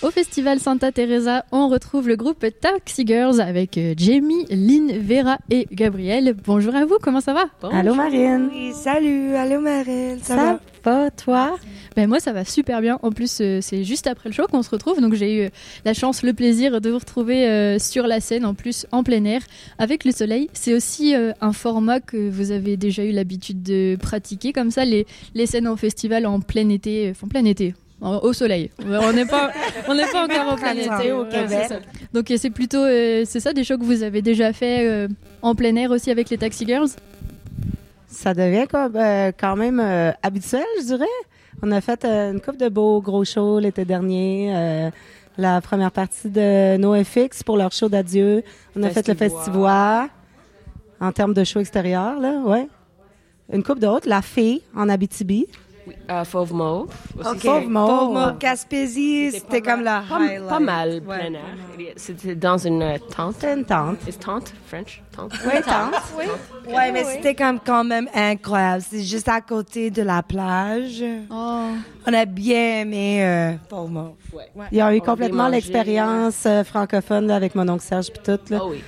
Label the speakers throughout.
Speaker 1: Au festival Santa Teresa, on retrouve le groupe Taxi Girls avec Jamie, Lynn, Vera et Gabrielle. Bonjour à vous, comment ça va?
Speaker 2: Bonjour.
Speaker 3: Allô Marine.
Speaker 2: Oui, salut, allô Marine, ça
Speaker 3: va toi?
Speaker 1: Ben moi ça va super bien, en plus c'est juste après le show qu'on se retrouve, donc j'ai eu la chance, le plaisir de vous retrouver sur la scène, en plus en plein air, avec le soleil. C'est aussi un format que vous avez déjà eu l'habitude de pratiquer, comme ça les scènes en festival en plein été, au soleil. On n'est pas encore en plein été au Québec. Donc c'est plutôt c'est ça des shows que vous avez déjà fait en plein air aussi avec les Taxi Girls?
Speaker 3: Ça devient quand même habituel, je dirais. On a fait une couple de beaux gros shows l'été dernier. La première partie de NoFX pour leur show d'adieu. On a fait le Festivois en termes de show extérieur, là, ouais. Une couple d'autres. La Fée en Abitibi.
Speaker 4: Oui, Fauve Mauve.
Speaker 3: Fauve Mauve.
Speaker 2: Gaspésie, c'était comme la highlight.
Speaker 4: Pas mal plein air. C'était dans une tente.
Speaker 3: C'était une tente.
Speaker 4: Est-ce tente? French? Tente?
Speaker 3: Oui, tente.
Speaker 2: Oui, ouais, mais c'était quand même incroyable. C'est juste à côté de la plage.
Speaker 1: Oh.
Speaker 2: On a bien aimé Fauve Mauve.
Speaker 4: Ouais.
Speaker 3: Ils ont eu complètement l'expérience francophone là, avec mon oncle Serge puis tout. Là.
Speaker 4: Oh oui.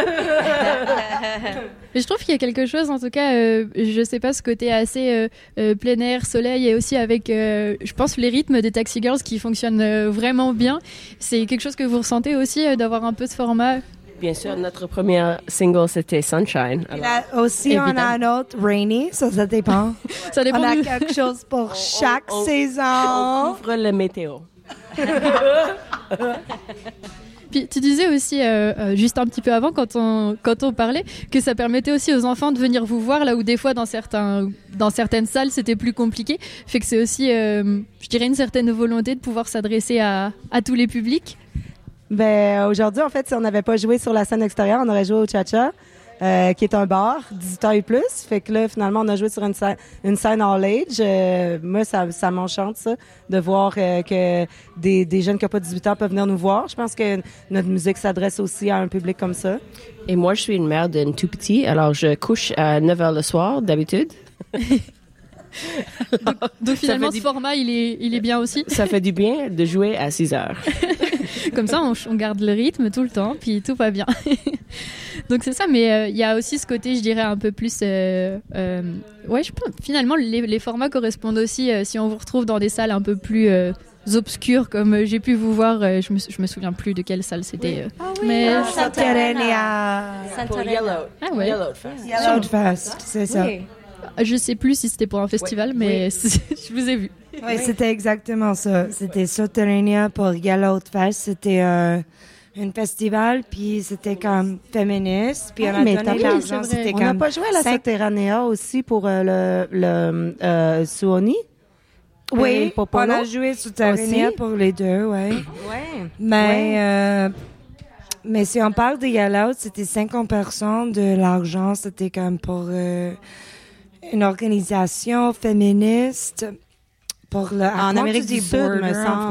Speaker 1: Mais je trouve qu'il y a quelque chose, en tout cas, je sais pas, ce côté assez plein air, soleil, et aussi avec, je pense, les rythmes des Taxi Girls qui fonctionnent vraiment bien. C'est quelque chose que vous ressentez aussi, d'avoir un peu ce format?
Speaker 4: Bien sûr, notre premier single, c'était Sunshine. Alors,
Speaker 2: Là aussi, on a un autre, Rainy, ça dépend.
Speaker 1: Ça dépend.
Speaker 2: On a quelque chose pour chaque saison.
Speaker 4: On couvre le météo.
Speaker 1: Puis tu disais aussi, juste un petit peu avant, quand on parlait, que ça permettait aussi aux enfants de venir vous voir, là où des fois, dans certaines salles, c'était plus compliqué. Fait que c'est aussi, je dirais, une certaine volonté de pouvoir s'adresser à tous les publics.
Speaker 3: Ben, aujourd'hui, en fait, si on n'avait pas joué sur la scène extérieure, on aurait joué au Cha-Cha, qui est un bar, 18 ans et plus. Fait que là, finalement, on a joué sur une scène all age. Moi, ça m'enchante, ça, de voir que des jeunes qui n'ont pas 18 ans peuvent venir nous voir. Je pense que notre musique s'adresse aussi à un public comme ça.
Speaker 4: Et moi, je suis une mère d'un tout petit, alors je couche à 9h le soir, d'habitude.
Speaker 1: Donc finalement, ce format, il est bien aussi.
Speaker 4: Ça fait du bien de jouer à 6h.
Speaker 1: Comme ça, on garde le rythme tout le temps, puis tout va bien. Donc c'est ça, mais il y a aussi ce côté, je dirais, un peu plus... ouais, je pense, finalement, les formats correspondent aussi, si on vous retrouve dans des salles un peu plus obscures, comme j'ai pu vous voir, je me souviens plus de quelle salle c'était.
Speaker 2: Mais Santarena.
Speaker 4: Pour Yellow.
Speaker 1: Ah ouais.
Speaker 4: Yellow Fest.
Speaker 2: Yellow Fest, c'est ça.
Speaker 4: Oui.
Speaker 1: Je sais plus si c'était pour un festival, mais je vous ai vu.
Speaker 2: Oui, c'était exactement ça. C'était Soterrania pour Yellow Fest. C'était un festival, puis c'était comme féministe. Puis on a donné l'argent. C'était
Speaker 3: on n'a pas joué à la Soterrania aussi pour le Suoni?
Speaker 2: Oui, on a joué Soterrania pour les deux, oui. Mais si on parle de Yellow, c'était 50% de l'argent. C'était comme pour une organisation féministe. En
Speaker 3: Amérique du Sud, me semble.